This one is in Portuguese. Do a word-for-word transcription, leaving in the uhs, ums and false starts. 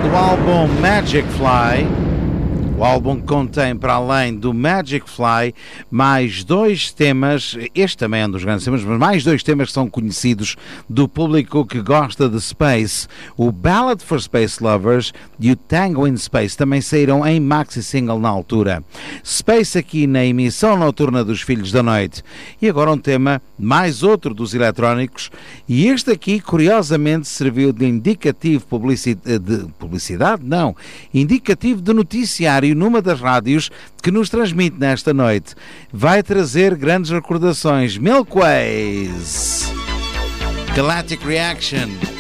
do álbum Magic Fly. O álbum contém, para além do Magic Fly, mais dois temas, este também é um dos grandes temas, mas mais dois temas que são conhecidos do público que gosta de Space. O Ballad for Space Lovers e o Tango in Space também saíram em maxi single na altura. Space aqui na emissão noturna dos Filhos da Noite. E agora um tema, mais outro dos eletrónicos, e este aqui, curiosamente, serviu de indicativo publicidade, de publicidade? Não, indicativo de noticiário numa das rádios que nos transmite nesta noite. Vai trazer grandes recordações. Milkways, Galactic Reaction.